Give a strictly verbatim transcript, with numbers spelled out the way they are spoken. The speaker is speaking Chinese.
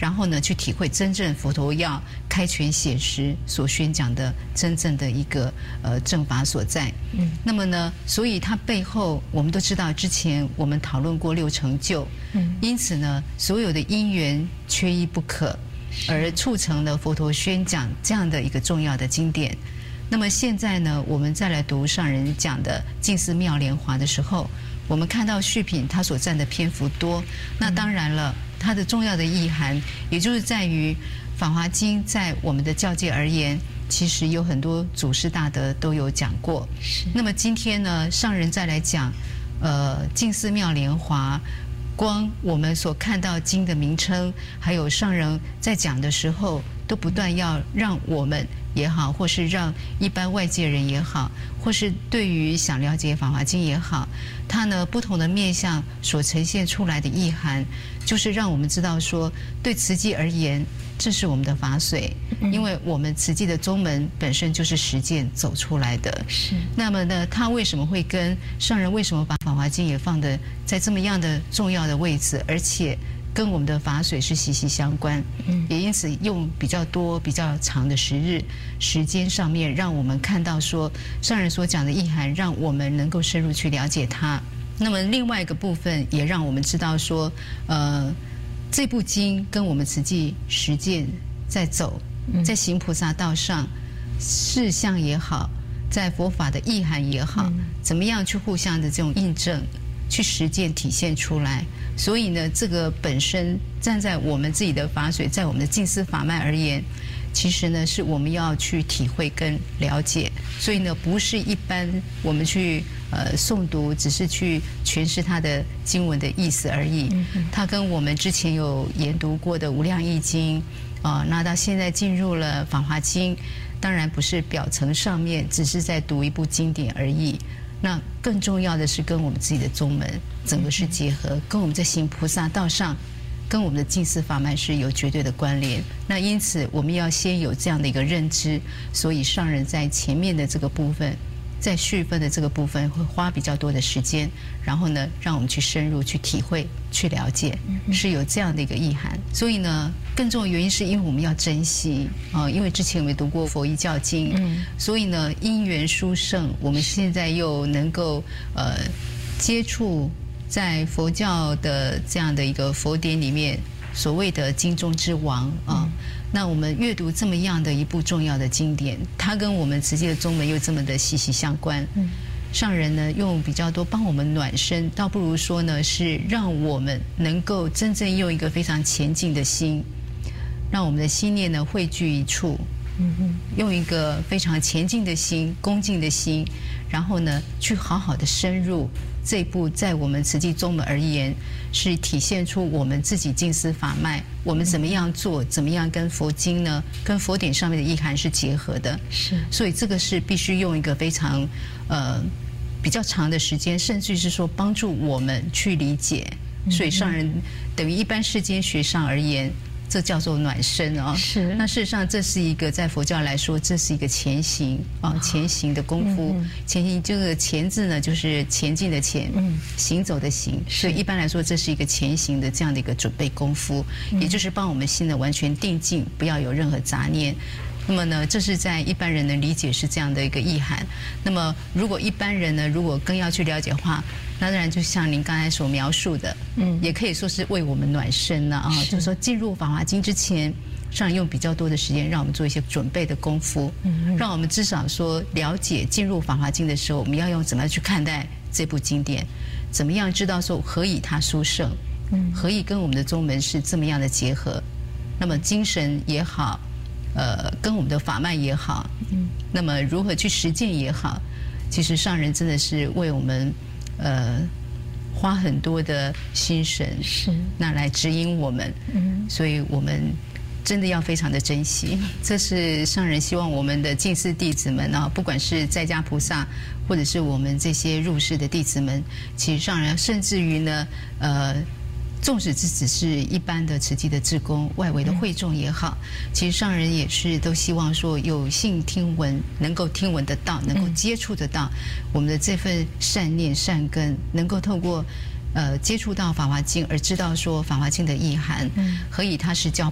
然后呢去体会真正佛陀要开权显实所宣讲的真正的一个呃正法所在。嗯，那么呢，所以它背后我们都知道，之前我们讨论过六成就，嗯，因此呢，所有的因缘缺一不可，而促成了佛陀宣讲这样的一个重要的经典。那么现在呢，我们再来读上人讲的《净思妙莲华》的时候，我们看到序品它所占的篇幅多，那当然了，它的重要的意涵，也就是在于《法华经》在我们的教界而言，其实有很多祖师大德都有讲过。那么今天呢，上人再来讲，呃，《净思妙莲华》。光我们所看到经的名称，还有上人在讲的时候，都不断要让我们也好，或是让一般外界人也好，或是对于想了解《法华经》也好，它呢不同的面向所呈现出来的意涵，就是让我们知道说，对慈济而言，这是我们的法髓，因为我们慈济的宗门本身就是实践走出来的。是。那么呢，它为什么会跟上人为什么把《法华经》也放的在这么样的重要的位置，而且跟我们的法髓是息息相关，嗯，也因此用比较多、比较长的时日时间上面，让我们看到说上人所讲的意涵，让我们能够深入去了解它。那么另外一个部分，也让我们知道说，呃，这部经跟我们慈济实践在走，在行菩萨道上，事项也好，在佛法的意涵也好，怎么样去互相的这种印证。去实践体现出来，所以呢，这个本身站在我们自己的法髓，在我们的净思法脉而言，其实呢是我们要去体会跟了解，所以呢，不是一般我们去呃诵读，只是去诠释它的经文的意思而已。它跟我们之前有研读过的《无量易经》啊，那到现在进入了《法华经》，当然不是表层上面，只是在读一部经典而已。那更重要的是跟我们自己的宗门整个是结合，跟我们在行菩萨道上，跟我们的净思法脉是有绝对的关联。那因此我们要先有这样的一个认知，所以上人在前面的这个部分，在序分的这个部分会花比较多的时间，然后呢，让我们去深入去体会、去了解，是有这样的一个意涵。所以呢，更重要的原因是因为我们要珍惜啊、呃，因为之前我们读过佛遗教经，嗯，所以呢，因缘殊胜，我们现在又能够呃接触在佛教的这样的一个佛典里面所谓的经中之王啊。嗯，那我们阅读这么样的一部重要的经典，它跟我们慈济的宗门又这么的息息相关。嗯，上人呢用比较多帮我们暖身，倒不如说呢是让我们能够真正用一个非常前进的心，让我们的心念呢汇聚一处，嗯嗯，用一个非常前进的心、恭敬的心，然后呢去好好的深入这一部，在我们慈济宗门而言，是体现出我们自己净思法脉，我们怎么样做，怎么样跟佛经呢，跟佛典上面的意涵是结合的。是，所以这个是必须用一个非常呃比较长的时间，甚至是说帮助我们去理解。所以上人等于一般世间学上而言，这叫做暖身啊。是。那事实上，这是一个在佛教来说，这是一个前行啊，前行的功夫。嗯、前行这个前字呢，就是前进的前，嗯，行走的行。所以一般来说，这是一个前行的这样的一个准备功夫，嗯、也就是帮我们心呢完全定静，不要有任何杂念。那么呢，这是在一般人的理解是这样的一个意涵。那么，如果一般人呢，如果更要去了解的话，那当然就像您刚才所描述的，嗯，也可以说是为我们暖身了啊。就是说，进入《法华经》之前，上人用比较多的时间，让我们做一些准备的功夫，嗯，让我们至少说了解进入《法华经》的时候，我们要用怎么样去看待这部经典，怎么样知道说何以它殊胜，嗯，何以跟我们的宗门是这么样的结合，那么精神也好。呃，跟我们的法脉也好，嗯，那么如何去实践也好，其实上人真的是为我们，呃，花很多的心神，是那来指引我们，嗯，所以我们真的要非常的珍惜。这是上人希望我们的净思弟子们啊，不管是在家菩萨，或者是我们这些入世的弟子们，其实上人甚至于呢，呃。纵使这只是一般的慈济的志工，外围的会众也好，其实上人也是都希望说有幸听闻，能够听闻得到，能够接触得到我们的这份善念善根，能够透过呃接触到《法华经》而知道说《法华经》的意涵，何以它是教